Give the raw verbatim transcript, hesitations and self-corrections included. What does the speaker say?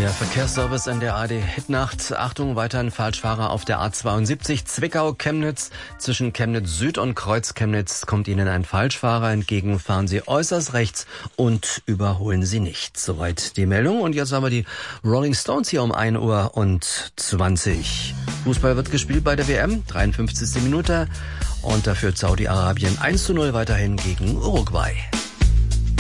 Der Verkehrsservice in der A R D Hitnacht. Achtung, weiterhin Falschfahrer auf der A zweiundsiebzig Zwickau-Chemnitz. Zwischen Chemnitz Süd und Kreuz Chemnitz kommt Ihnen ein Falschfahrer entgegen. Fahren Sie äußerst rechts und überholen Sie nicht. Soweit die Meldung. Und jetzt haben wir die Rolling Stones hier um ein Uhr und zwanzig. Fußball wird gespielt bei der W M. dreiundfünfzigste Minute. Und dafür Saudi-Arabien eins zu null weiterhin gegen Uruguay.